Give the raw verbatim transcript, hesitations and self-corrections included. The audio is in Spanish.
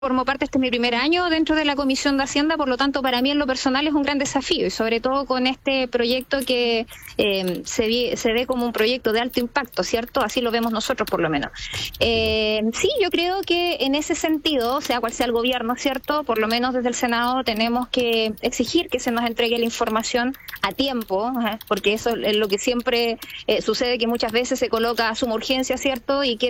Formo parte, este es mi primer año dentro de la Comisión de Hacienda, por lo tanto para mí en lo personal es un gran desafío y sobre todo con este proyecto que eh, se, vi, se ve como un proyecto de alto impacto, ¿cierto? Así lo vemos nosotros por lo menos. Eh, sí, yo creo que en ese sentido, sea cual sea el gobierno, ¿cierto? Por lo menos desde el Senado tenemos que exigir que se nos entregue la información a tiempo, ¿eh? Porque eso es lo que siempre eh, sucede, que muchas veces se coloca a suma urgencia, ¿cierto? Y quiere